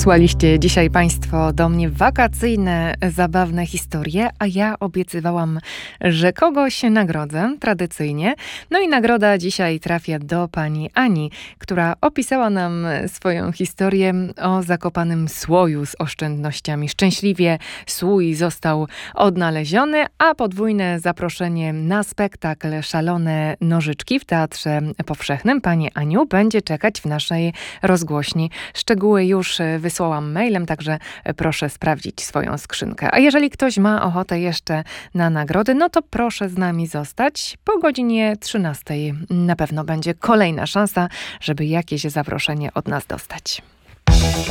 Przysłaliście dzisiaj Państwo do mnie wakacyjne, zabawne historie, a ja obiecywałam, że kogoś nagrodzę tradycyjnie. No i nagroda dzisiaj trafia do pani Ani, która opisała nam swoją historię o zakopanym słoju z oszczędnościami. Szczęśliwie słój został odnaleziony, a podwójne zaproszenie na spektakl Szalone Nożyczki w Teatrze Powszechnym pani Aniu będzie czekać w naszej rozgłośni. Szczegóły już wysłałam mailem, także proszę sprawdzić swoją skrzynkę. A jeżeli ktoś ma ochotę jeszcze na nagrody, no to proszę z nami zostać. Po godzinie 13 na pewno będzie kolejna szansa, żeby jakieś zaproszenie od nas dostać.